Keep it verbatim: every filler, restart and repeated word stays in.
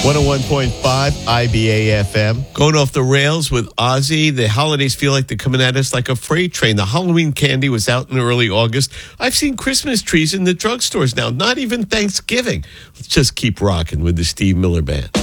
one oh one point five I B A F M. Going off the rails with Ozzy. The holidays feel like they're coming at us like a freight train. The Halloween candy was out in early August. I've seen Christmas trees in the drugstores now. Not even Thanksgiving. Let's just keep rocking with the Steve Miller Band.